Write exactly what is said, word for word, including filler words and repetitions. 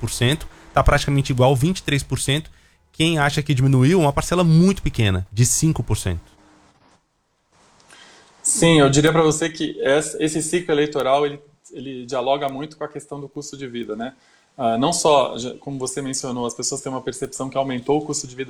por cento, está praticamente igual, vinte e três por cento. Quem acha que diminuiu, uma parcela muito pequena, de cinco por cento. Sim, eu diria para você que esse ciclo eleitoral ele, ele dialoga muito com a questão do custo de vida, né? Ah, não só, como você mencionou, as pessoas têm uma percepção que aumentou o custo de vida